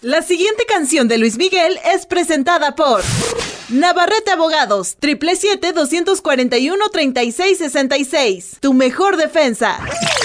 La siguiente canción de Luis Miguel es presentada por Navarrete Abogados, 777-241-3666. Tu mejor defensa.